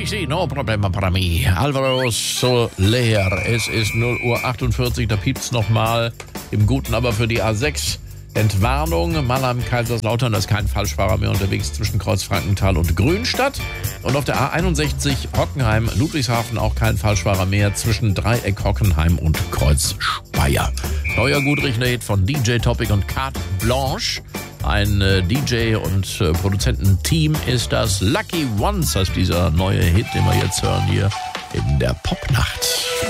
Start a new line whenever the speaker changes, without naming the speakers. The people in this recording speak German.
easy, no problema para me. Alvaro Soler. Es ist 0:48 Uhr, da piept's nochmal. Im Guten aber für die A6. Entwarnung, Mannheim, Kaiserslautern, da ist kein Falschfahrer mehr unterwegs zwischen Kreuz Frankenthal und Grünstadt. Und auf der A61 Hockenheim, Ludwigshafen auch kein Falschfahrer mehr zwischen Dreieck Hockenheim und Kreuz Speyer. Neuer gutriechender Hit von DJ Topic und Carte Blanche. Ein DJ und Produzententeam ist das. Lucky Ones heißt dieser neue Hit, den wir jetzt hören hier in der Popnacht.